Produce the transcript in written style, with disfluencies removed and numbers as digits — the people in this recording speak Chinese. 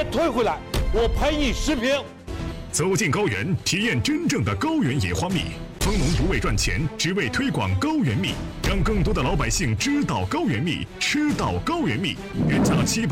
退回来，我赔你10瓶。 走进高原，体验真正的高原野花蜜。蜂农不为赚钱，只为推广高原蜜，让更多的老百姓知道高原蜜，吃到高原蜜。原价700。